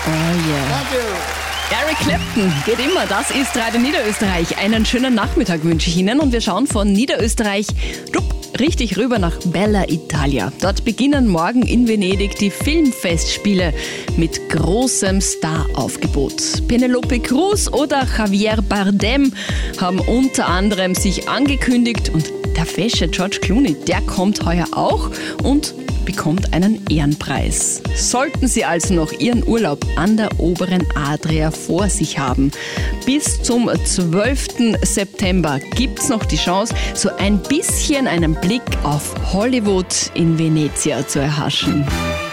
Oh yeah. Eric Clapton geht immer, das ist Radio Niederösterreich. Einen schönen Nachmittag wünsche ich Ihnen und wir schauen von Niederösterreich richtig rüber nach Bella Italia. Dort beginnen morgen in Venedig die Filmfestspiele mit großem Staraufgebot. Penelope Cruz oder Javier Bardem haben unter anderem sich angekündigt und der fesche George Clooney, der kommt heuer auch und bekommt einen Ehrenpreis. Sollten Sie also noch Ihren Urlaub an der oberen Adria vor sich haben, bis zum 12. September gibt's noch die Chance, so ein bisschen einen Blick auf Hollywood in Venezia zu erhaschen.